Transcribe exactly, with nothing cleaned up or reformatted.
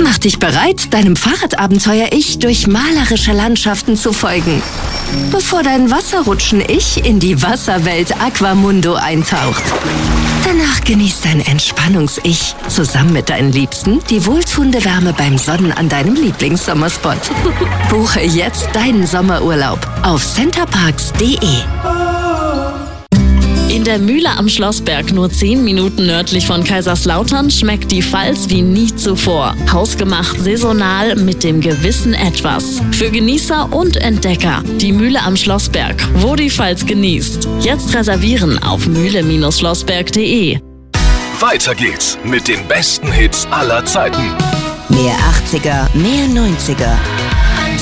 Mach dich bereit, deinem Fahrradabenteuer-Ich durch malerische Landschaften zu folgen, bevor dein Wasserrutschen-Ich in die Wasserwelt Aquamundo eintaucht. Danach genießt dein Entspannungs-Ich zusammen mit deinen Liebsten die wohltuende Wärme beim Sonnen an deinem Lieblingssommerspot. Buche jetzt deinen Sommerurlaub auf centerparks punkt de. In der Mühle am Schlossberg, nur zehn Minuten nördlich von Kaiserslautern, schmeckt die Pfalz wie nie zuvor. Hausgemacht, saisonal, mit dem gewissen Etwas. Für Genießer und Entdecker. Die Mühle am Schlossberg, wo die Pfalz genießt. Jetzt reservieren auf mühle Schlossberg punkt de. Weiter geht's mit den besten Hits aller Zeiten. Mehr achtziger, mehr neunziger.